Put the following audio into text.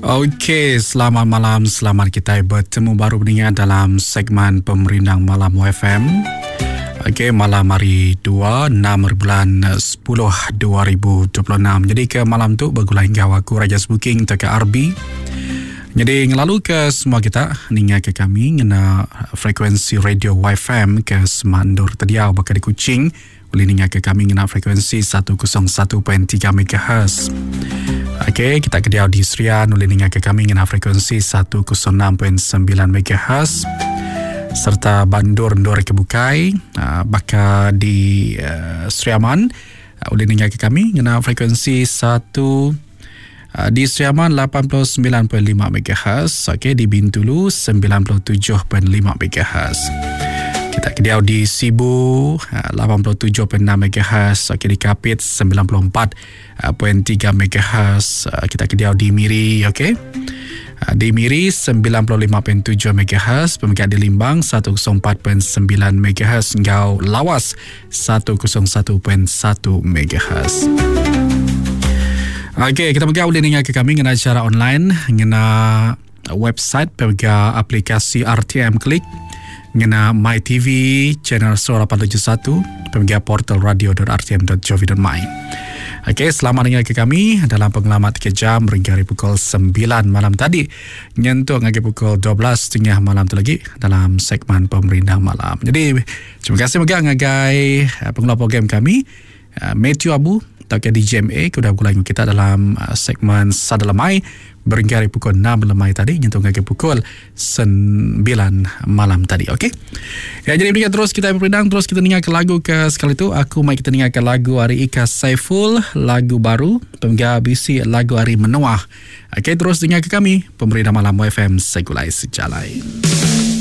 Okey, selamat malam. Selamat kita bertemu baru dengan dalam segmen Pemerindang Malam UFM. Okey, malam hari 26 bulan 10 2026. Jadi ke malam tu bergulai hingga aku Raja Booking ke RB. Jadi ngelalu ke semua kita ninga ke kami ngena frekuensi radio UFM ke Semandur Tediau bakal di Kuching. Boleh ninga ke kami ngena frekuensi 101.3 MHz. Okey, kita kediau di Serian boleh dengar ke kami dengan frekuensi 106.9 MHz serta Bandur-Ndur ke Bukai bakal di Seriaman boleh dengar ke kami dengan frekuensi 1 di Seriaman 89.5 MHz. Okey, di Bintulu 97.5 MHz. Kita kediau di Sibu 87.6 MHz. Okey, di Kapit 94.3 MHz. Kita kediau di Miri, okey. Di Miri 95.7 MHz, Pemegang di Limbang 104.9 MHz, Ngau Lawas 101.1 MHz. Okey, kita pegang boleh dengar ke kami dengan secara online, dengan website pemegang aplikasi RTM Klik, dengan MyTV channel 871, pemegang portal radio.rtm.gov.my. Okey, selamat dengar ke kami dalam pengalaman 3 jam hingga pukul 9 malam tadi. Nyentuh hingga pukul 12.30 malam tu lagi dalam segmen Pemerintah Malam. Jadi, terima kasih juga ngagai pengelola program kami, Matthew Abu, atau ke DJMA, sudah bergulai dengan kita dalam segmen Sada Lemai berhingga pukul 6 lemai tadi, nyentuh hingga pukul 9 malam tadi. Okey. Ya, jadi berikan terus kita berpendang, terus kita dengar ke lagu ke sekali tu. Aku mai kita dengar ke lagu Ari Ika Saiful, lagu baru, pemegang bisi lagu Ari Menuah. Okey, terus dengar ke kami Pemerintah Malam UFM Segulai Sejalai.